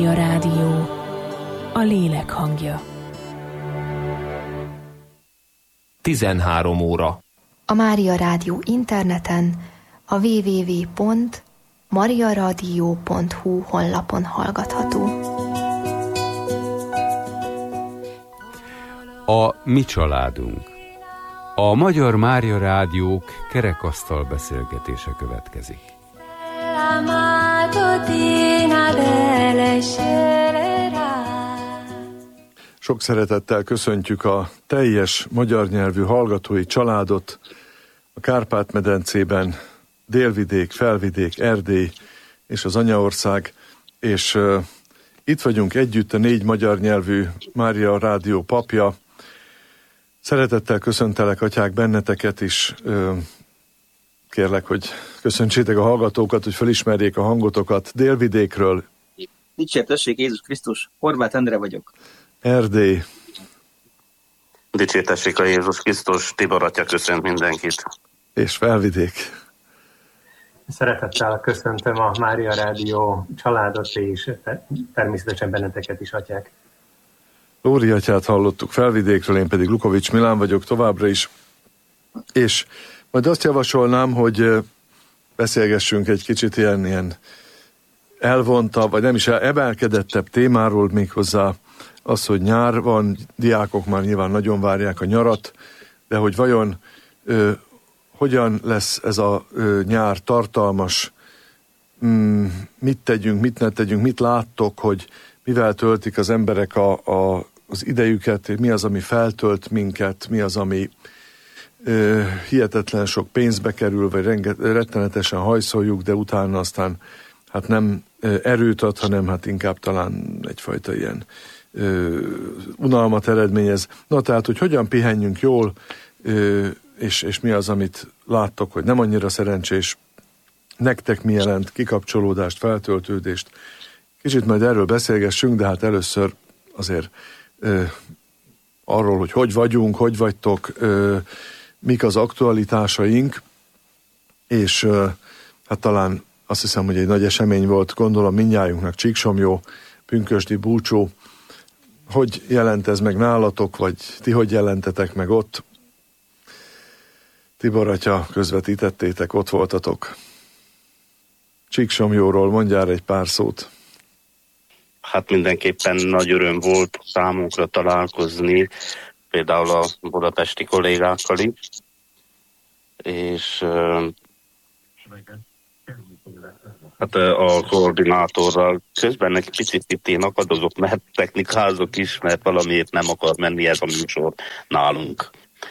A rádió, a lélek hangja. 13 óra. A Mária Rádió interneten, a www.mariaradio.hu honlapon hallgatható. A mi családunk. A Magyar Mária Rádiók kerekasztal beszélgetése következik. Sok szeretettel köszöntjük a teljes magyar nyelvű hallgatói családot a Kárpát-medencében, Délvidék, Felvidék, Erdély és az Anyaország, és itt vagyunk együtt a 4 magyar nyelvű Mária Rádió papja. Szeretettel köszöntelek, atyák, benneteket is. Kérlek, hogy köszöntsétek a hallgatókat, hogy felismerjék a hangotokat. Délvidékről. Dicsértessék Jézus Krisztus, Horváth Endre vagyok. Erdély. Dicsértessék a Jézus Krisztus, Tibor atya köszönt mindenkit. És Felvidék. Szeretettel köszöntöm a Mária Rádió családot, és természetesen benneteket is, atyák. Lóri atyát hallottuk Felvidékről, én pedig Lukovics Milán vagyok továbbra is. És majd azt javasolnám, hogy beszélgessünk egy kicsit ilyen elvontabb, vagy nem is emelkedettebb témáról, méghozzá az, hogy nyár van, diákok már nyilván nagyon várják a nyarat, de hogy vajon hogyan lesz ez a nyár tartalmas, mit tegyünk, mit ne tegyünk, mit láttok, hogy mivel töltik az emberek az idejüket, mi az, ami feltölt minket, mi az, ami hihetetlen sok pénzbe kerül, vagy rettenetesen hajszoljuk, de utána aztán hát nem erőt ad, hanem hát inkább talán egyfajta ilyen unalmat eredményez. Na tehát, hogy hogyan pihenjünk jól, és mi az, amit láttok, hogy nem annyira szerencsés, nektek mi jelent kikapcsolódást, feltöltődést. Kicsit majd erről beszélgessünk, de hát először azért arról, hogy vagyunk, hogy vagytok, mik az aktualitásaink, és hát talán azt hiszem, hogy egy nagy esemény volt, gondolom mindnyájunknak, Csíksomlyó, pünkösdi búcsú. Hogy jelent ez meg nálatok, vagy ti hogy jelentetek meg ott? Tibor atya, közvetítettétek, ott voltatok. Csíksomlyóról mondjál egy pár szót. Hát mindenképpen nagy öröm volt számunkra találkozni, például a budapesti kollégákkal is, és hát a koordinátorral közben egy picit itt én akadozok, mert technikázok is, mert valamiért nem akar menni ez a műsor nálunk.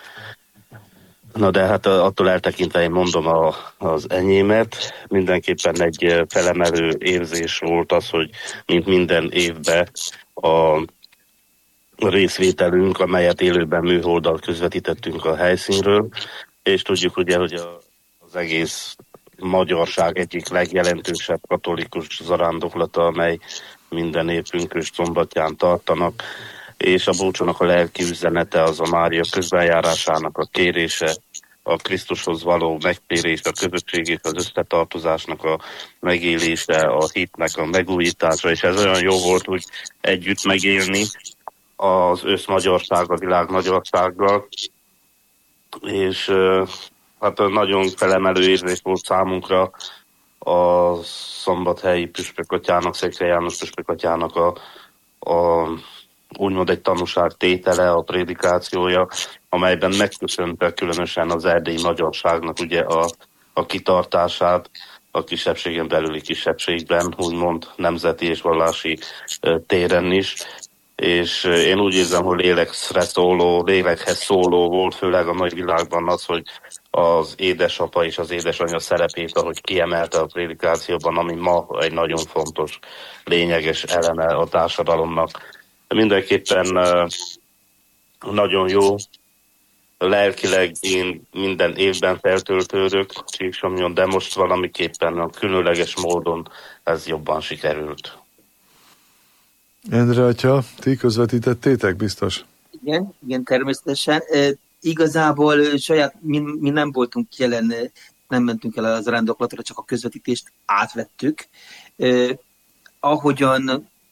Na de hát attól eltekintve én mondom az enyémet, mindenképpen egy felemelő érzés volt az, hogy mint minden évben a részvételünk, amelyet élőben műholddal közvetítettünk a helyszínről, és tudjuk ugye, hogy az egész magyarság egyik legjelentősebb katolikus zarándoklata, amely minden év pünkösd szombatján tartanak, és a búcsúnak a lelki üzenete az a Mária közbenjárásának a kérése, a Krisztushoz való megtérés, a közösség és az összetartozásnak a megélése, a hitnek a megújítása, és ez olyan jó volt, hogy együtt megélni az összmagyarság, a világ magyarsággal, és hát nagyon felemelő érzés volt számunkra a szombathelyi püspökatyának, Szekely János püspökatyának a úgymond egy tanúság tétele, a prédikációja, amelyben megköszönte különösen az erdélyi magyarságnak ugye a kitartását a kisebbségen belüli kisebbségben, úgymond nemzeti és vallási téren is. És én úgy érzem, hogy lélekhez szóló volt, főleg a nagy világban az, hogy az édesapa és az édesanyja szerepét, ahogy kiemelte a prédikációban, ami ma egy nagyon fontos, lényeges eleme a társadalomnak. Mindenképpen nagyon jó, lelkileg én minden évben feltöltődök Csíksomlyon, de most valamiképpen a különleges módon ez jobban sikerült. Endre atya, ti közvetítettétek biztos? Igen, természetesen. Igazából saját mi nem voltunk jelen, nem mentünk el az arándoklatra, csak a közvetítést átvettük. Ahogyan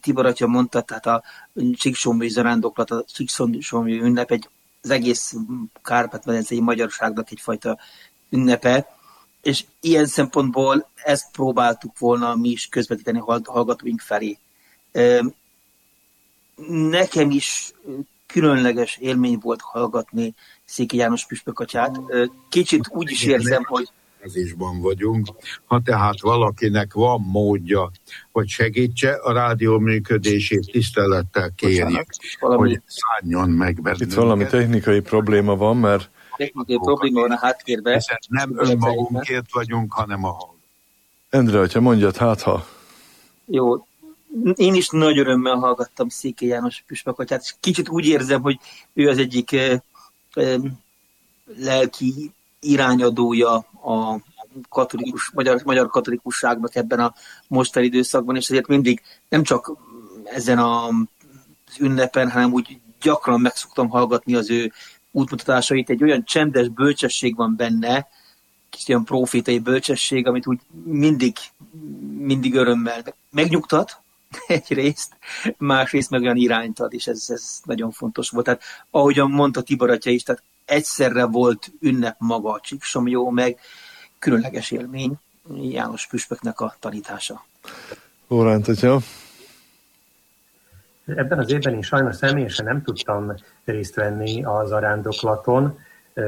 Tibor atya mondta, tehát a Csíksomlyói zarándoklat, a Csíksomlyói ünnep az egész Kárpát-medencei magyarságnak egyfajta ünnepe, és ilyen szempontból ezt próbáltuk volna mi is közvetíteni hallgatóink felé. Nekem is különleges élmény volt hallgatni Székely János püspök atyát. Kicsit úgy is érzem, hogy vagyunk. Ha tehát valakinek van módja, hogy segítse a rádió működését, tisztelettel kérjük, hogy szálljon meg bennünket. Itt valami technikai probléma van, mert technikai probléma van a háttérben. Nem önmagunkért vagyunk, hanem a hallgató. Endre, hogyha mondjad, hát ha. Jó. Én is nagy örömmel hallgattam Székely János püspök atyát, és kicsit úgy érzem, hogy ő az egyik lelki irányadója a katolikus, magyar katolikusságnak ebben a mostani időszakban, és ezért mindig nem csak ezen az ünnepen, hanem úgy gyakran meg szoktam hallgatni az ő útmutatásait. Egy olyan csendes bölcsesség van benne, kicsit olyan profétai bölcsesség, amit úgy mindig örömmel megnyugtat egyrészt, másrészt meg olyan irányt ad, és ez nagyon fontos volt. Tehát ahogyan mondta Tibor atya is, tehát egyszerre volt ünnep maga a Csíksomlyó, meg különleges élmény János püspöknek a tanítása. Lóránt atya. Ebben az évben én sajnos személyesen nem tudtam részt venni a zarándoklaton,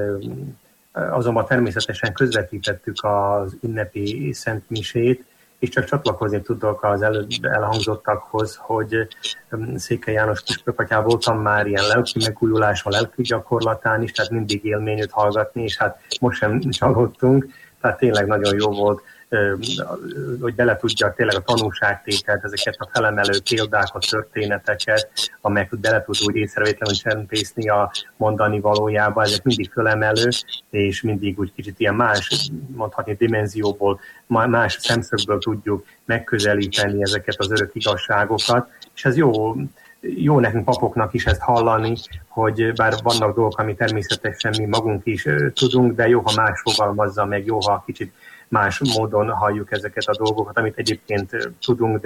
azonban természetesen közvetítettük az ünnepi szentmisét, és csak csatlakozni tudok az előbb elhangzottakhoz, hogy Székely János püspök atyával voltam már ilyen lelki megújuláson, lelki gyakorlatán is, tehát mindig élmény őt hallgatni, és hát most sem csalódtunk, tehát tényleg nagyon jó volt, hogy bele tudja tényleg a tanúságtételt, ezeket a felemelő példákat, történeteket, amelyeket bele tud úgy észrevétlenül csempészni a mondani valójába, ezek mindig fölemelő, és mindig úgy kicsit ilyen más, mondhatni dimenzióból, más szemszögből tudjuk megközelíteni ezeket az örök igazságokat, és ez jó nekünk papoknak is ezt hallani, hogy bár vannak dolgok, ami természetesen mi magunk is tudunk, de jó, ha más fogalmazza meg, jó, ha kicsit más módon halljuk ezeket a dolgokat, amit egyébként tudunk,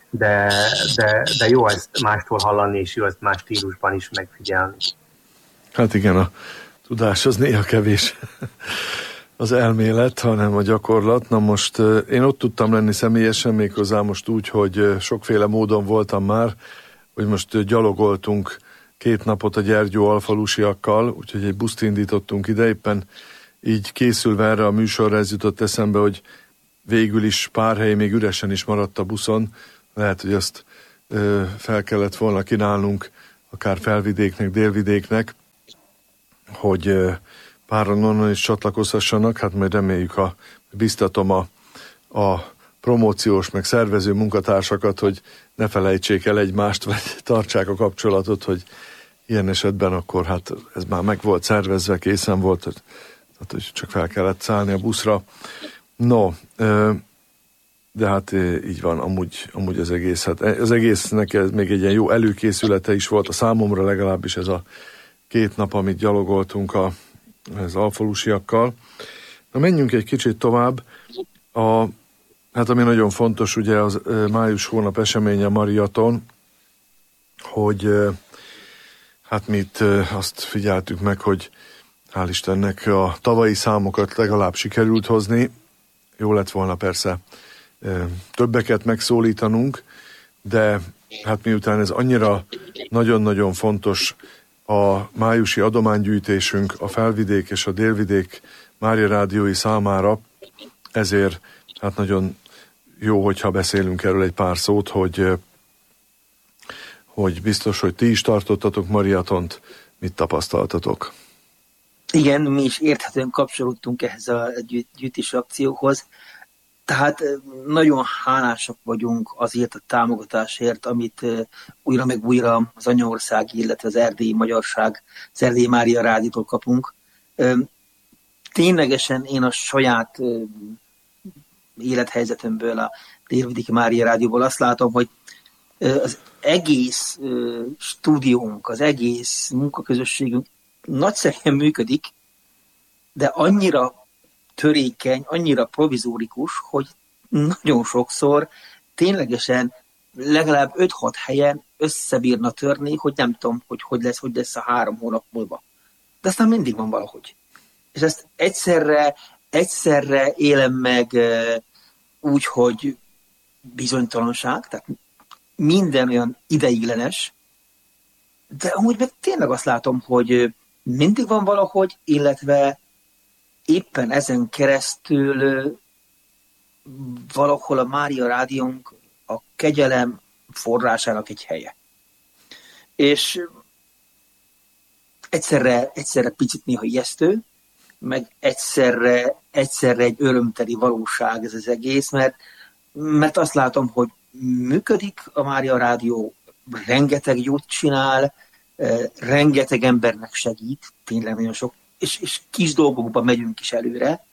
de jó ezt mástól hallani, és jó ezt más stílusban is megfigyelni. Hát igen, a tudás az néha kevés az elmélet, hanem a gyakorlat. Na most én ott tudtam lenni személyesen, méghozzá most úgy, hogy sokféle módon voltam már, hogy most gyalogoltunk 2 napot a Gyergyó alfalusiakkal, úgyhogy egy buszt indítottunk ide, éppen így készülve erre a műsorra ez jutott eszembe, hogy végül is pár hely még üresen is maradt a buszon. Lehet, hogy azt fel kellett volna kínálnunk akár felvidéknek, délvidéknek, hogy páran onnan is csatlakozhassanak. Hát majd reméljük, biztatom a promóciós meg szervező munkatársakat, hogy ne felejtsék el egymást, vagy tartsák a kapcsolatot, hogy ilyen esetben akkor hát ez már meg volt szervezve, készen volt, tehát hogy csak fel kellett szállni a buszra. No, de hát így van, amúgy az egész. Hát az egésznek ez még egy ilyen jó előkészülete is volt a számomra, legalábbis ez a 2 nap, amit gyalogoltunk az alfalusiakkal. Na menjünk egy kicsit tovább. Hát ami nagyon fontos, ugye az május hónap eseménye Mariaton, hogy hát mi itt azt figyeltük meg, hogy hál' Istennek a tavalyi számokat legalább sikerült hozni. Jó lett volna persze többeket megszólítanunk, de hát miután ez annyira nagyon-nagyon fontos a májusi adománygyűjtésünk a Felvidék és a Délvidék Mária rádiói számára, ezért hát nagyon jó, hogyha beszélünk erről egy pár szót, hogy biztos, hogy ti is tartottatok Mariatont, mit tapasztaltatok? Igen, mi is érthetően kapcsolódtunk ehhez a gyűjtési akcióhoz. Tehát nagyon hálásak vagyunk azért a támogatásért, amit újra meg újra az anyaországi, illetve az erdélyi magyarság, az erdélyi Mária rádiótól kapunk. Ténylegesen én a saját élethelyzetemből, a Délvidéki Mária rádióból azt látom, hogy az egész stúdiónk, az egész munkaközösségünk nagyszerűen működik, de annyira törékeny, annyira provizórikus, hogy nagyon sokszor ténylegesen legalább 5-6 helyen összebírna törni, hogy nem tudom, hogy lesz a 3 hónap múlva. De aztán mindig van valahogy. És ezt egyszerre élem meg úgy, hogy bizonytalanság, tehát minden olyan ideiglenes, de amúgy meg tényleg azt látom, hogy mindig van valahogy, illetve éppen ezen keresztül valahol a Mária Rádiónk a kegyelem forrásának egy helye. És egyszerre picit néha ijesztő, meg egyszerre egy örömteli valóság ez az egész, mert azt látom, hogy működik a Mária Rádió, rengeteg jót csinál, rengeteg embernek segít, tényleg nagyon sok, és kis dolgokban megyünk is előre,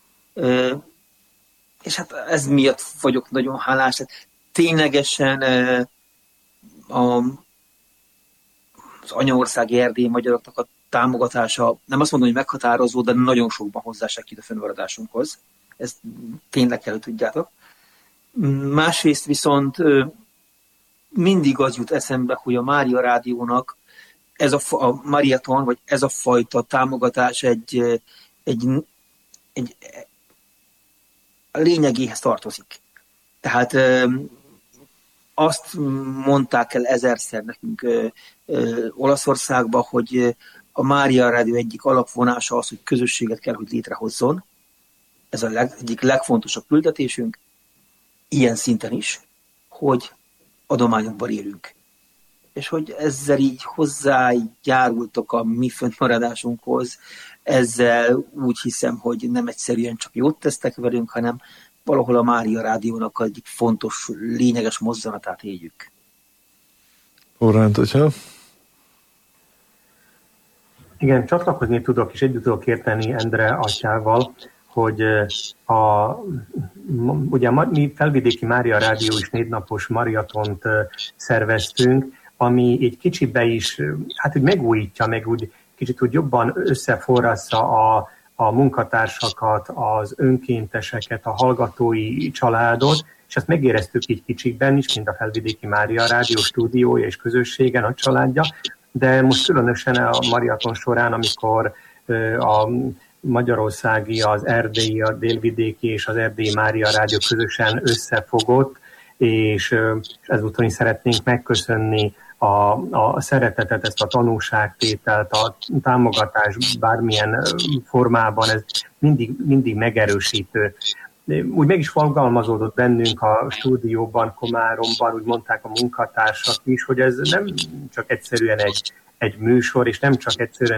és hát ez miatt vagyok nagyon hálás. Ténylegesen az anyaországi erdélyi magyaroknak a támogatása, nem azt mondom, hogy meghatározó, de nagyon sokban hozzásegít a fennmaradásunkhoz. Ezt tényleg kell, hogy tudjátok. Másrészt viszont mindig az jut eszembe, hogy a Mária Rádiónak ez a Mariaton, vagy ez a fajta támogatás egy a lényegéhez tartozik. Tehát azt mondták el ezerszer nekünk Olaszországban, hogy a Mária Rádió egyik alapvonása az, hogy közösséget kell, hogy létrehozzon. Ez a egyik legfontosabb küldetésünk, ilyen szinten is, hogy adományokban élünk. És hogy ezzel így hozzájárultok a mi fönnmaradásunkhoz, ezzel úgy hiszem, hogy nem egyszerűen csak jót tesztek velünk, hanem valahol a Mária Rádiónak egyik fontos, lényeges mozzanatát éljük. Óránt, hogyha? Igen, csatlakozni tudok, és együtt tudok érteni Endre atyával, hogy ugye mi Felvidéki Mária Rádió is 4 napos mariatont szerveztünk, ami egy kicsibe is, hát úgy megújítja, meg úgy kicsit úgy jobban összeforrassza a munkatársakat, az önkénteseket, a hallgatói családot, és ezt megéreztük így kicsikben is, mint a Felvidéki Mária Rádió stúdiója és közössége, a családja, de most különösen a mariaton során, amikor a magyarországi, az erdélyi, a délvidéki és az erdélyi Mária Rádió közösen összefogott, és ezúton is szeretnénk megköszönni a szeretetet, ezt a tanúságtételt, a támogatást bármilyen formában, ez mindig megerősítő. Úgy meg is fogalmazódott bennünk a stúdióban, Komáromban, úgy mondták a munkatársak is, hogy ez nem csak egyszerűen egy műsor, és nem csak egyszerűen